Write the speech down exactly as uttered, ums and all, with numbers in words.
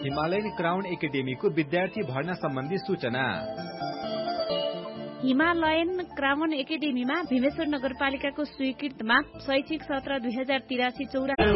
Himalayan crown एकाडेमीको विद्यार्थी भर्ना सम्बन्धी सूचना। हिमालयन क्राउन एकाडेमीमा भीमेश्वर नगरपालिकाको स्वीकृतमा शैक्षिक सत्र दुई हजार तिरासी चौरा